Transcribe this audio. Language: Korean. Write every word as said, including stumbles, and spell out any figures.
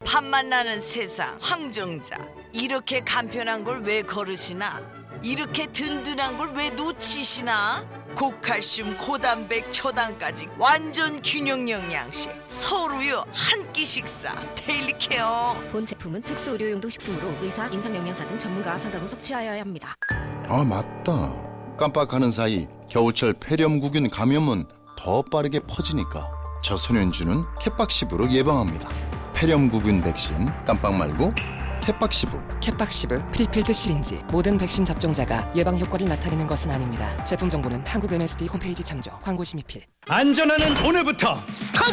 밥맛 나는 세상 황정자. 이렇게 간편한 걸 왜 거르시나? 이렇게 든든한 걸 왜 놓치시나? 고칼슘 고단백 초당까지 완전 균형 영양식 서울우유 한 끼 식사 데일리케어. 본 제품은 특수 의료용도 식품으로 의사, 임상영양사 등 전문가와 상담 후 섭취하여야 합니다. 아 맞다. 깜빡하는 사이 겨울철 폐렴구균 감염은 더 빠르게 퍼지니까 저소년주는 캣박시브로 예방합니다. 폐렴구균 백신 깜빡 말고 캣박시브. 캣박시브 프리필드 시린지. 모든 백신 접종자가 예방 효과를 나타내는 것은 아닙니다. 제품 정보는 한국 엠에스디 홈페이지 참조. 광고 심의필. 안전하는 오늘부터 스타트!